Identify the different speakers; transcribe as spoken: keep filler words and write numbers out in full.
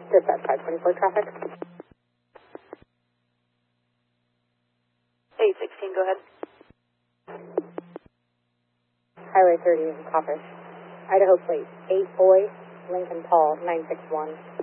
Speaker 1: Dispatch five twenty-four traffic.
Speaker 2: eight sixteen, go ahead.
Speaker 1: Highway thirty in Coppice. Idaho plate eight boy, Lincoln Paul nine six one.